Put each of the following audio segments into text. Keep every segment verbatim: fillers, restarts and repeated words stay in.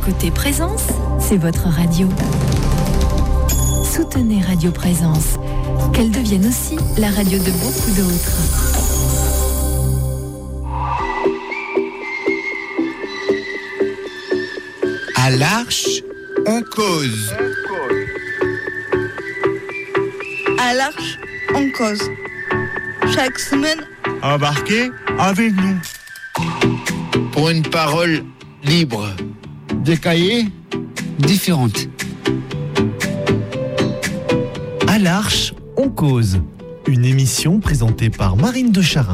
écoutez Présence, c'est votre radio. Soutenez Radio Présence, qu'elle devienne aussi la radio de beaucoup d'autres. À l'Arche, on cause. À l'Arche, on cause. Chaque semaine, embarquez avec nous. Pour une parole libre. Des cahiers différentes. À l'Arche, on cause. Une émission présentée par Marine de Charin.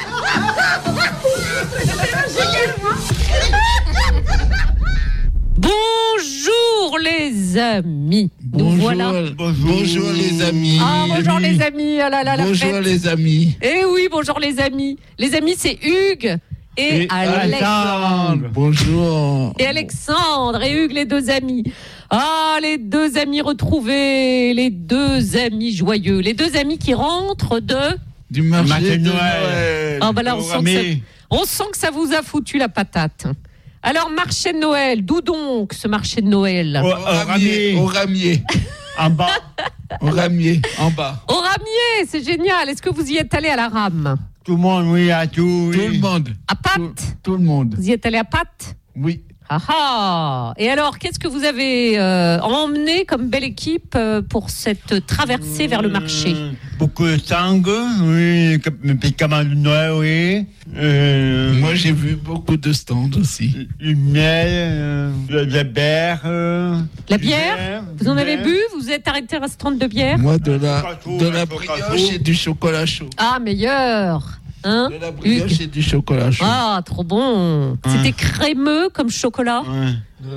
Bonjour les amis. Bonjour, Nous voilà. Bonjour. Bonjour les amis. Ah bonjour les amis. Ah là là, la bonjour fête. Les amis. Eh oui, bonjour les amis. Les amis, c'est Hugues et, et Alexandre. Bonjour. Et Alexandre et Hugues, les deux amis. Ah, les deux amis retrouvés, les deux amis joyeux, les deux amis qui rentrent de... Du marché, marché de Noël. Noël. Ah bah là, on sent, que ça, on sent que ça vous a foutu la patate. Alors, marché de Noël, d'où donc ce marché de Noël? Au, au ramier. Au ramier. En bas. Au ramier, en bas. Au ramier, c'est génial. Est-ce que vous y êtes allé à la rame? Tout le monde, oui, à tout. Tout oui. le monde. À Pâtes? Tout, tout le monde. Vous y êtes allé à Pâtes? Oui. Ah ah. Et alors, qu'est-ce que vous avez euh, emmené comme belle équipe euh, pour cette traversée vers le marché? Beaucoup de sangue, oui, mes petits camarades de Noël, oui. Euh, Moi, j'ai vu beaucoup de stands aussi. Du miel, euh, de la bière. Euh, la bière, bière Vous en bière. Avez bu? Vous êtes arrêté à un stand de bière? Moi, de la, de la brioche et du chocolat chaud. Ah, meilleur. Hein? De la brioche Hugues. Et du chocolat chaud. Ah, trop bon. Hein? C'était crémeux comme chocolat. Ouais.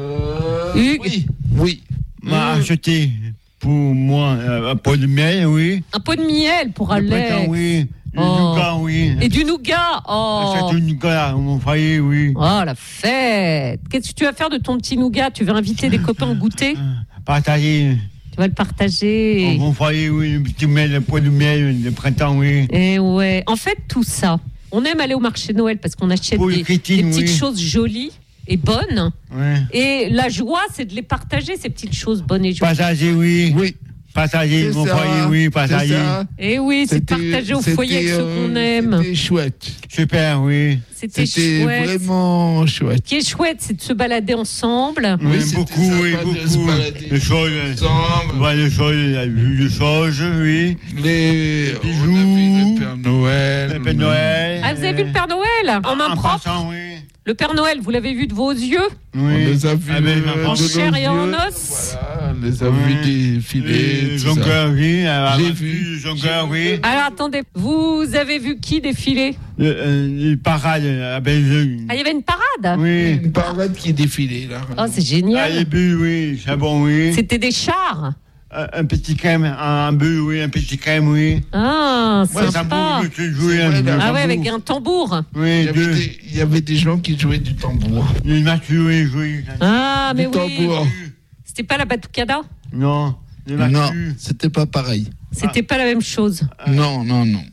Euh, Hugues. Oui. Oui. M'a mmh. acheté pour moi un pot de miel, oui. Un pot de miel pour Alex. Oui. Oh. Du nougat, oui. Et du nougat. Oh. C'est du nougat, mon foyer, oui. Oh, la fête. Qu'est-ce que tu vas faire de ton petit nougat? Tu veux inviter des copains au goûter? Partager. Tu vas le partager. Mon foyer, oui, le petit miel, le pot de miel, le printemps, oui. Et ouais. En fait, tout ça, on aime aller au marché de Noël parce qu'on achète des, crétine, des petites oui. choses jolies et bonnes. Ouais. Et la joie, c'est de les partager, ces petites choses bonnes et jolies. Partager, oui. Oui. Partager, c'est mon ça, foyer, oui, partager. Et oui, c'est partager au foyer avec ceux qu'on aime. C'était chouette. Super, oui. C'était, c'était chouette. vraiment chouette. Ce qui est chouette, c'est de se balader ensemble. Oui, oui beaucoup, oui, beaucoup. Les choses, ensemble. Ouais, les choses, la vue des choses, oui. Les, on a vu le Père Noël. Le Père Noël. Ah, vous avez vu le Père Noël en main propre? Passant, oui. Le Père Noël, vous l'avez vu de vos yeux? Oui. On les a vus euh, en chair et en os. Voilà, on les a oui. vus défiler. Jongleur, oui. J'ai vu. Jongleur, oui. Alors attendez, vous avez vu qui défiler? Le, euh, les parades à Belgique. Ah, il y avait une parade? Oui. Une parade qui défilait, là. Oh, c'est génial. Ah, les bus, oui. C'est bon, oui. C'était des chars? Un, un petit crème, un, un bus, oui. Un petit crème, oui. Ah, c'est ouais, sympa. Jouait, un, ah un ouais, avec un tambour. Oui, il y, avait des, il y avait des gens qui jouaient du tambour. Une mature, oui, jouaient. Ah, mais du oui. Tambour. C'était pas la batucada? Non. Non, c'était pas pareil. C'était ah. pas la même chose. Ah. Non, non, non.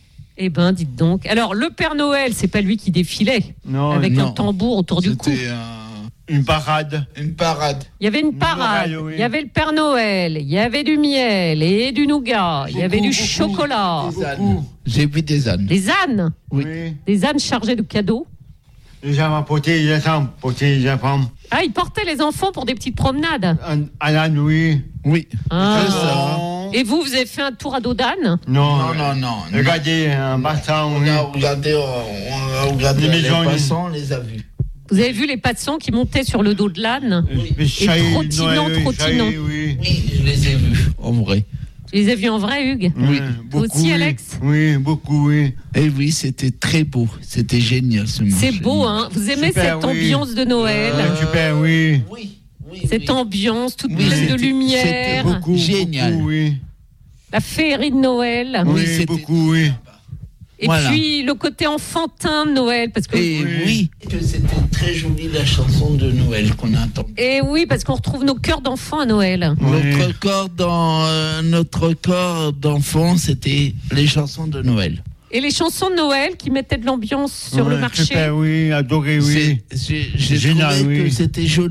Eh ben, dites donc. Alors, le Père Noël, c'est pas lui qui défilait non, avec non. un tambour autour du cou. C'était un... une parade. Une parade. Il y avait une parade. Noël, oui. Il y avait le Père Noël. Il y avait du miel et du nougat. Beaucoup, il y avait du beaucoup, chocolat. Des ânes. J'ai vu des ânes. Des ânes. Oui. Des ânes chargés de cadeaux. Les enfants portaient les enfants, portaient les enfants. Ah, ils portaient les enfants pour des petites promenades. À l'âne, oui. Oui. Ah. C'est ça. Et vous, vous avez fait un tour à dos d'âne? Non, non, non, non. Regardez, un passant. On a regardé, on a regardé les, les passants, on les a vus. Vous avez vu les passants qui montaient sur le dos de l'âne? Oui. Et trottinant, trottinant. Oui. oui, je les ai vus, en vrai. Tu les as vus en vrai, Hugues? Oui. Beaucoup, aussi, oui. Alex? Oui, beaucoup, oui. Et oui, c'était très beau. C'était génial, ce marché. C'est beau, hein? Vous aimez super, cette oui. ambiance de Noël? Euh, super, oui. Oui. oui cette oui. ambiance toute oui, pleine de lumière. C'était beaucoup, génial. Beaucoup, oui. La féerie de Noël. Oui, oui beaucoup, oui. Et voilà. Puis le côté enfantin de Noël, parce que et oui, oui que c'était très joli la chanson de Noël qu'on a entendue. Et oui, parce qu'on retrouve nos cœurs d'enfants à Noël. Oui. Notre corps dans euh, notre corps d'enfant, c'était les chansons de Noël. Et les chansons de Noël qui mettaient de l'ambiance sur ouais, le marché. Super, oui, adoré, oui. C'est, j'ai j'ai génial, trouvé oui. que c'était joli.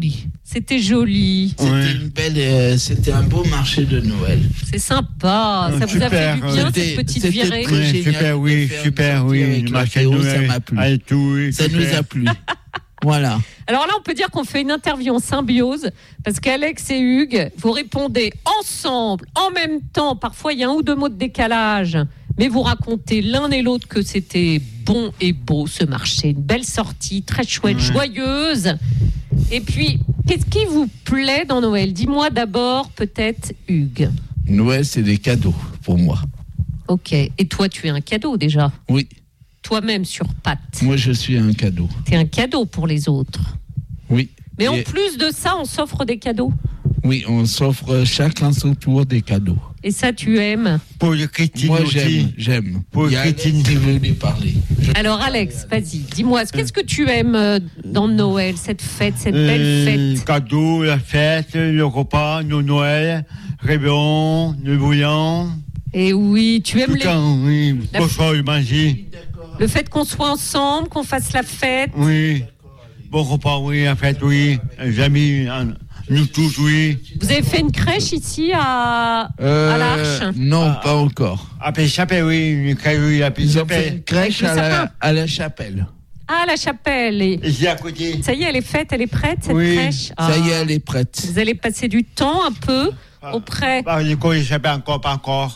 C'était joli. C'était Ouais. une belle, euh, c'était un beau marché de Noël. C'est sympa. Ça vous a Super, fait du bien, c'était- cette petite c'était virée très Oui, génial super, oui, de faire super, une sortie oui. avec Le la marché de Théo, ça Noël, m'a plu. avec tout, oui, Ça nous super. a plu. Voilà. Alors là, on peut dire qu'on fait une interview en symbiose parce qu'Alex et Hugues, vous répondez ensemble, en même temps. Parfois, il y a un ou deux mots de décalage, mais vous racontez l'un et l'autre que c'était bon et beau ce marché. Une belle sortie, très chouette, Ouais. joyeuse. Et puis, qu'est-ce qui vous plaît dans Noël? Dis-moi d'abord, peut-être, Hugues. Noël, c'est des cadeaux pour moi. Ok. Et toi, tu es un cadeau déjà. Oui, Toi-même sur pattes. moi je suis un cadeau. Tu es un cadeau pour les autres. Oui. Mais en Et- plus de ça, on s'offre des cadeaux. Oui, on s'offre chacun son tour des cadeaux. Et ça, tu aimes. Pour le chrétien Moi aussi. j'aime, j'aime. Pour Il y a Alex Christine. qui voulait parler. Je- Alors Alex, vas-y, dis-moi, qu'est-ce que tu aimes euh, dans Noël, cette fête, cette belle Euh, fête? cadeau, la fête, le repas, le Noël, réveillon, le bouillon. Et oui, tu aimes Tout les- le temps, oui. La- Bon soir, manger. le fait qu'on soit ensemble, qu'on fasse la fête. Oui. Bon repas, oui, la fête, oui. Les amis, hein, nous tous, oui. Vous avez fait une crèche ici à, Euh, à l'Arche? Non, Ah. pas encore. À Péchapé, oui. Une crèche, oui, à Ils ont fait Péchapé. une crèche Avec le à la, sapin. à la chapelle. Ah, la chapelle. Et Ici à côté. ça y est, elle est faite, elle est prête, cette Oui. crèche? Ça y est, Ah. elle est prête. Vous allez passer du temps un peu auprès. Bah, l'école, il s'appelle encore, pas encore.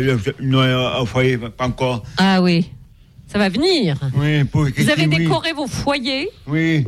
Noël au foyer, pas encore. Ah oui, ça va venir. Oui, pour Vous Christine, avez oui. décoré vos foyers? Oui.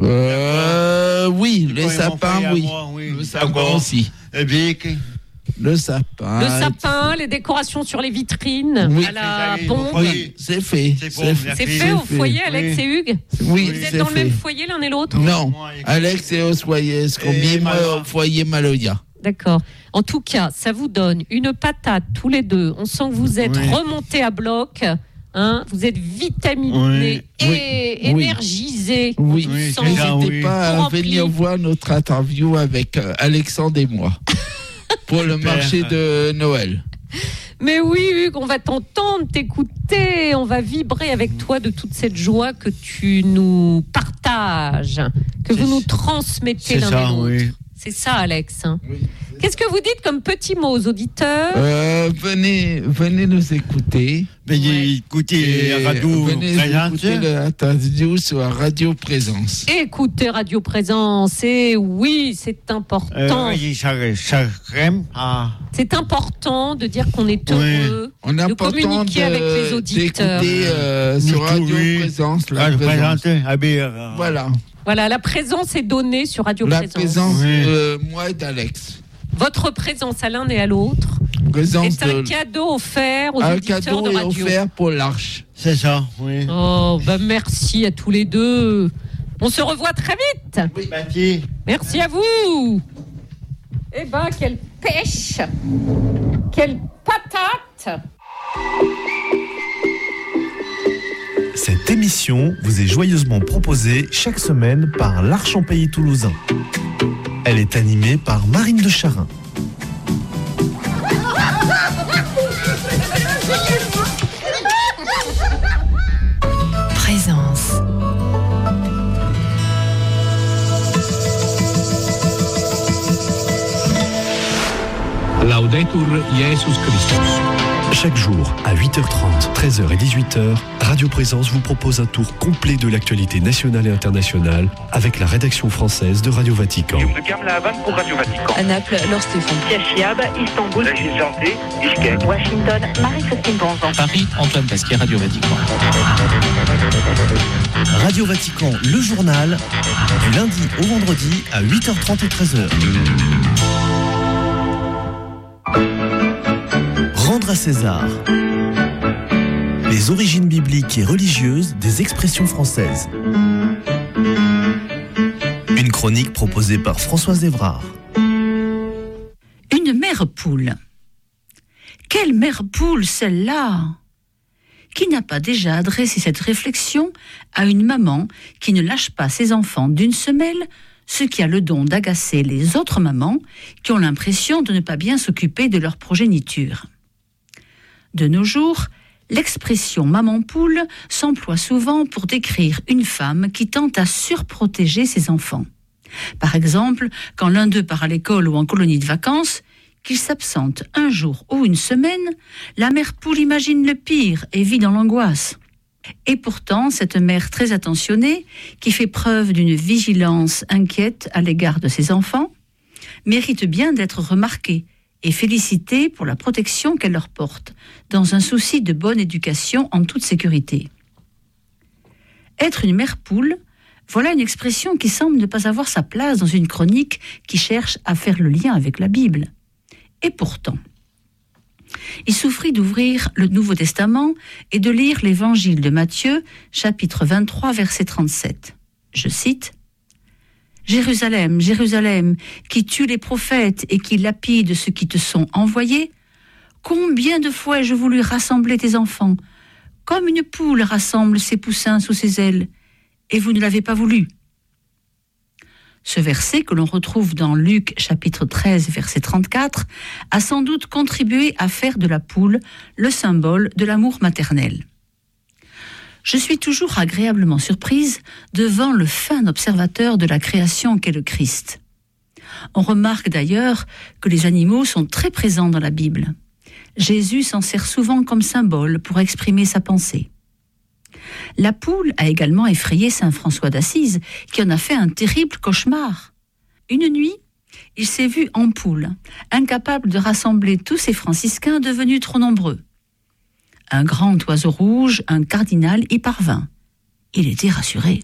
Euh, oui, les Oui, mon sapins, foyer à oui. moi, oui. Le sapin D'accord. aussi. Et Vic. Le sapin. Le sapin, les décorations sur les vitrines, Oui. à la C'est ça, bombe. oui. C'est fait. C'est C'est bon, fait. C'est merci. fait au C'est foyer, fait. Alex Oui. et Hugues? Oui, Vous êtes c'est dans le fait. même foyer l'un et l'autre? Non, Moi, et- Alex est au foyer Scombi, Et moi Maloya. au foyer Maloya. D'accord. En tout cas, ça vous donne une patate tous les deux. On sent que vous êtes Oui. remontés à bloc. Hein, vous êtes vitaminés Oui. et Oui. énergisés. Oui, Oui, Sans- c'est ça, n'hésitez oui. pas Tout à rempli. venir voir notre interview avec euh, Alexandre et moi pour le Super. marché de Noël. Mais oui, Hugues, on va t'entendre, t'écouter. On va vibrer avec toi de toute cette joie que tu nous partages, que C'est- vous nous transmettez C'est l'un et ça, l'autre. oui. C'est ça, Alex. hein. Qu'est-ce que vous dites comme petits mots aux auditeurs? Euh, venez, venez nous écouter. Veuillez Ouais. écouter Et la radio venez présente. écouter l'interview sur Radio Présence. Écoutez Radio Présence. Et oui, c'est important. Euh, oui, ça, ça crème. Ah. C'est important de dire qu'on est Oui. heureux. On De a pas communiquer avec les auditeurs. d'écouter euh, Nous sur tous, Radio oui. Présence la Radio présence. présente. Ah, ben, euh, Voilà, Voilà, la présence est donnée sur Radio la Présence. présence Oui. de moi et d'Alex. Votre présence à l'un et à l'autre Présence est un de cadeau offert aux un auditeurs cadeau de est radio. offert pour l'Arche. C'est ça, oui. Oh, bah merci à tous les deux. On se revoit très vite. Merci. Merci à vous. Eh ben, quelle pêche. Quelle patate. Cette émission vous est joyeusement proposée chaque semaine par l'Arche en Pays Toulousain. Elle est animée par Marine de Charin. Présence. Laudetur Jesus Christus. Chaque jour, à huit heures trente, treize heures et dixhuit heures, Radio Présence vous propose un tour complet de l'actualité nationale et internationale avec la rédaction française de Radio Vatican. À Naples, Laure Stéphane. Chiab, Istanbul, Washington, Marie-Christine Bonzan. Paris, Antoine Pasquier, Radio Vatican. Radio Vatican, le journal, du lundi au vendredi à huit heures trente et treize heures. Rendre à César. Les origines bibliques et religieuses des expressions françaises. Une chronique proposée par Françoise Évrard. Une mère poule. Quelle mère poule celle-là? Qui n'a pas déjà adressé cette réflexion à une maman qui ne lâche pas ses enfants d'une semelle, ce qui a le don d'agacer les autres mamans qui ont l'impression de ne pas bien s'occuper de leur progéniture? De nos jours, l'expression maman poule s'emploie souvent pour décrire une femme qui tente à surprotéger ses enfants. Par exemple, quand l'un d'eux part à l'école ou en colonie de vacances, qu'il s'absente un jour ou une semaine, la mère poule imagine le pire et vit dans l'angoisse. Et pourtant, cette mère très attentionnée, qui fait preuve d'une vigilance inquiète à l'égard de ses enfants, mérite bien d'être remarquée et félicitée pour la protection qu'elle leur porte, dans un souci de bonne éducation en toute sécurité. Être une mère poule, voilà une expression qui semble ne pas avoir sa place dans une chronique qui cherche à faire le lien avec la Bible. Et pourtant, il suffit d'ouvrir le Nouveau Testament et de lire l'Évangile de Matthieu, chapitre vingt-trois, verset trente-sept. Je cite « Jérusalem, Jérusalem, qui tue les prophètes et qui lapide ceux qui te sont envoyés, combien de fois ai-je voulu rassembler tes enfants, comme une poule rassemble ses poussins sous ses ailes, et vous ne l'avez pas voulu. » Ce verset, que l'on retrouve dans Luc chapitre treize, verset trente-quatre, a sans doute contribué à faire de la poule le symbole de l'amour maternel. Je suis toujours agréablement surprise devant le fin observateur de la création qu'est le Christ. On remarque d'ailleurs que les animaux sont très présents dans la Bible. Jésus s'en sert souvent comme symbole pour exprimer sa pensée. La poule a également effrayé saint François d'Assise, qui en a fait un terrible cauchemar. Une nuit, il s'est vu en poule, incapable de rassembler tous ces franciscains devenus trop nombreux. Un grand oiseau rouge, un cardinal, y parvint. Il était rassuré.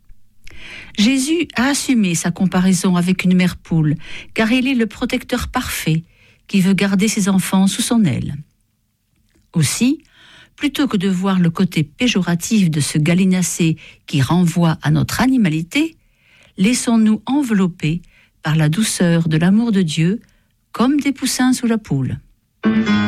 Jésus a assumé sa comparaison avec une mère poule, car il est le protecteur parfait qui veut garder ses enfants sous son aile. Aussi, plutôt que de voir le côté péjoratif de ce gallinacé qui renvoie à notre animalité, laissons-nous envelopper par la douceur de l'amour de Dieu, comme des poussins sous la poule.